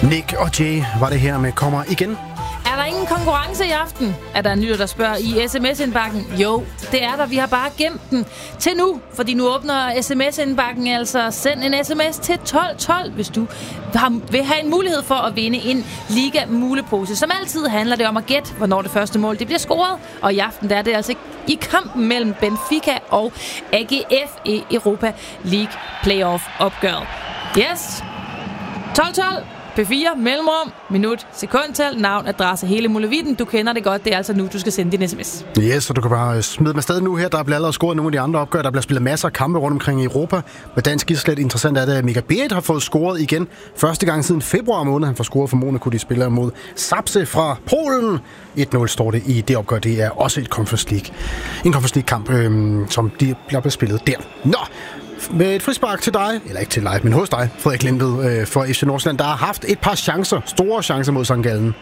Nick og Jay var det her med Kommer igen. Er der ingen konkurrence i aften? Er der en lytter, der spørger i sms-indbakken? Jo, det er der. Vi har bare gemt den til nu, fordi nu åbner sms-indbakken. Altså send en sms til 1212, hvis du vil have en mulighed for at vinde en Liga-mulepose. Som altid handler det om at gætte, hvornår det første mål det bliver scoret. Og i aften der er det altså i kampen mellem Benfica og AGF i Europa League Playoff-opgøret. Yes! 1212. P4, mellemrum, minut, sekundtal, navn, adresse, hele muligheden. Du kender det godt, det er altså nu, du skal sende din sms. Yes, så du kan bare smide mig stadig nu her. Der bliver allerede scoret nogle af de andre opgør. Der bliver spillet masser af kampe rundt omkring i Europa. Med dansk islet interessant er det, at Mika Berit har fået scoret igen. Første gang siden februar måned. Han får scoret for Monaco, de spiller mod Sapse fra Polen. 1-0 står det i det opgør. Det er også et Conference League. En Conference League-kamp, som de bliver spillet der. Nå! Med et frispark til dig, eller ikke til dig, men hos dig, Frederik Lindved for FC Nordsjælland, der har haft et par chancer, store chancer mod St. Gallen.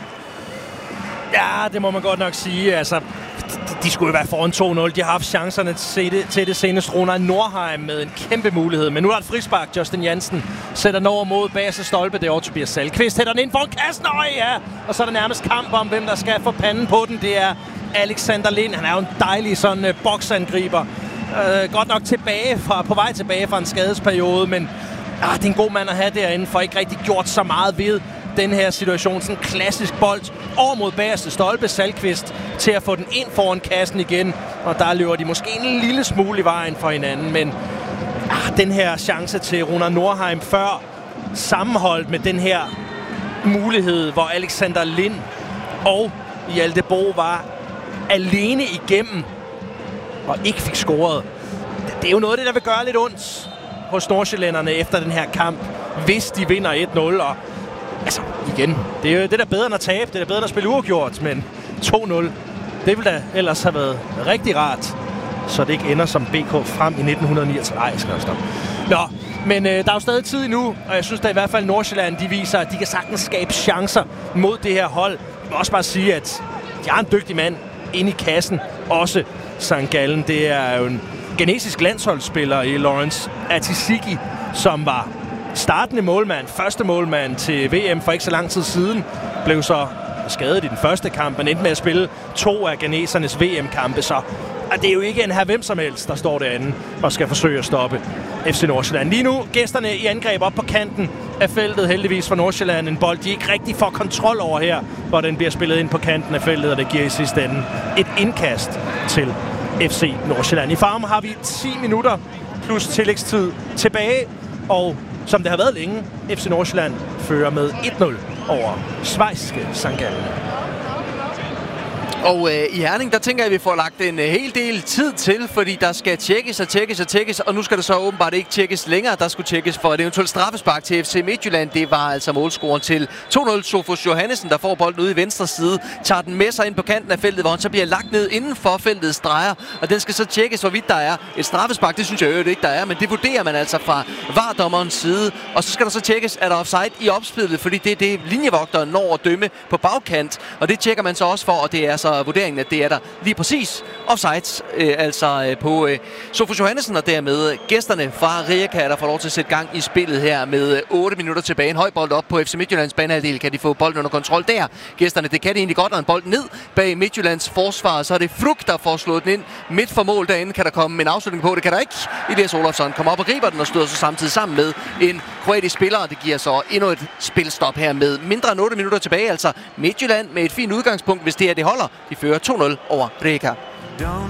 Ja, det må man godt nok sige. Altså, de skulle jo være foran 2-0. De har haft chancerne til det seneste. Ronald Nordheim med en kæmpe mulighed. Men nu er der et frispark. Justin Jansen sætter den over mod bagerste stolpe. Det er over Tobias Salkvist. Hætter den ind foran kassen. Ja. Og så er der nærmest kamp om, hvem der skal få panden på den. Det er Alexander Lind. Han er jo en dejlig sådan boksangriber. Godt nok på vej tilbage fra en skadesperiode, men det er en god mand at have derinde, for ikke rigtig gjort så meget ved den her situation. Sådan en klassisk bold over mod bagerste stolpe, Salkvist til at få den ind foran kassen igen, og der løber de måske en lille smule i vejen for hinanden, men den her chance til Ronald Nordheim før, sammenholdt med den her mulighed, hvor Alexander Lind og Hjalte Bo var alene igennem og ikke fik scoret. Det er jo noget af det, der vil gøre lidt ondt hos nordsjællænderne efter den her kamp, hvis de vinder 1-0. Og altså, igen, det er jo det der bedre end at tabe, det er der bedre end at spille uafgjort, men 2-0, det ville da ellers have været rigtig rart, så det ikke ender som BK frem i 1939. Ej, skal jeg stoppe. Nå, men der er jo stadig tid endnu, og jeg synes da i hvert fald Nordsjælland, de viser, at de kan sagtens skabe chancer mod det her hold. Jeg vil også bare sige, at de har en dygtig mand inde i kassen, også St. Gallen. Det er jo en genesisk landsholdsspiller i Lawrence Atisiki, som var startende målmand, første målmand til VM for ikke så lang tid siden. Blev så skadet i den første kamp, men endte med at spille 2 af genesernes VM-kampe, så det er jo ikke en her hvem som helst, der står derinde og skal forsøge at stoppe FC Nordsjælland. Lige nu gæsterne i angreb op på kanten af feltet, heldigvis for Nordsjælland. En bold, de ikke rigtig får kontrol over her, hvor den bliver spillet ind på kanten af feltet, og det giver i sidste ende et indkast til FC Nordsjælland. I farven har vi 10 minutter plus tillægstid tilbage, og som det har været længe, FC Nordsjælland fører med 1-0 over schweiziske St. Gallen. Og i Herning, der tænker jeg, at vi får lagt en hel del tid til, fordi der skal tjekkes, og nu skal der så åbenbart ikke tjekkes længere. Der skulle tjekkes for et eventuelt straffespark til FC Midtjylland. Det var altså målscoren til 2-0. Sofus Johannesen, der får bolden ude i venstre side, tager den med sig ind på kanten af feltet, hvor han så bliver lagt ned inden for feltets streger, og den skal så tjekkes, hvorvidt der er et straffespark. Det synes jeg jo ikke, der er, men det vurderer man altså fra VAR-dommerens side. Og så skal der så tjekkes, er der offside i opspillet, fordi det er det, linjevogteren når at dømme på bagkant, og det tjekker man så også for, og det er så vurderingen, at det er der lige præcis offside, altså på Sofus Johannesen, og dermed gæsterne fra Rijeka, der får lov til at sætte gang i spillet her med 8 minutter tilbage. En høj bold op på FC Midtjyllands banehalvdel. Kan de få bolden under kontrol der? Gæsterne, det kan de egentlig godt, og en bold ned bag Midtjyllands forsvar, så er det Fruk, der får slået den ind midt for mål. Derinde kan der komme en afslutning på, det kan der ikke. Elias Olofsson kommer op og griber den og støder så samtidig sammen med en kroatisk spiller, og det giver så endnu et spilstop her med mindre end 8 minutter tilbage. Altså Midtjylland med et fint udgangspunkt, hvis det her det holder. De fører 2-0 over Rijeka.